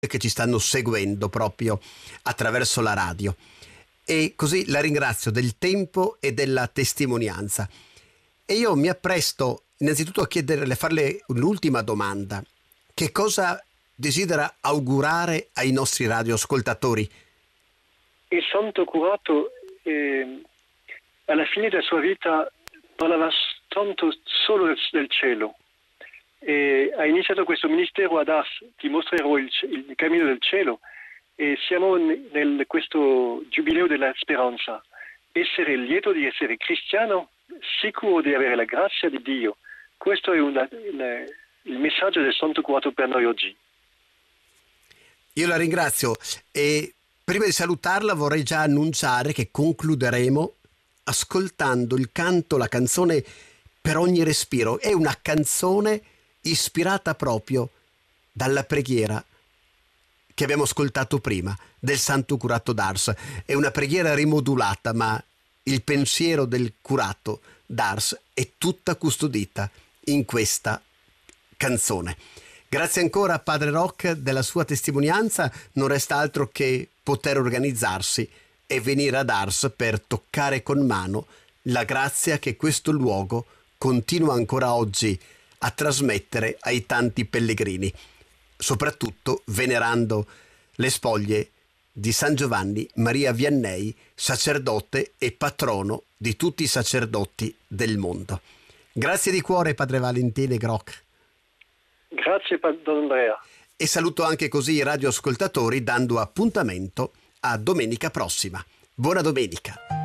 che ci stanno seguendo proprio attraverso la radio. E così la ringrazio del tempo e della testimonianza. E io mi appresto innanzitutto a farle un'ultima domanda. Che cosa desidera augurare ai nostri radioascoltatori? Il santo curato alla fine della sua vita parlava tanto solo del cielo. E ha iniziato questo ministero ad Ars, ti mostrerò il cammino del cielo, e siamo in questo giubileo della speranza. Essere lieto di essere cristiano, sicuro di avere la grazia di Dio. Questo è il messaggio del santo curato per noi oggi. Io la ringrazio e prima di salutarla vorrei già annunciare che concluderemo ascoltando il canto, la canzone Per ogni respiro. È una canzone ispirata proprio dalla preghiera che abbiamo ascoltato prima del santo curato d'Ars. È una preghiera rimodulata, ma il pensiero del curato d'Ars è tutta custodita in questa canzone. Grazie ancora a Padre Roch della sua testimonianza. Non resta altro che poter organizzarsi e venire ad Ars per toccare con mano la grazia che questo luogo continua ancora oggi a trasmettere ai tanti pellegrini, soprattutto venerando le spoglie di San Giovanni Maria Vianney, sacerdote e patrono di tutti i sacerdoti del mondo. Grazie di cuore, Padre Valentino Groch. Grazie, Don Andrea. E saluto anche così i radioascoltatori dando appuntamento a domenica prossima. Buona domenica.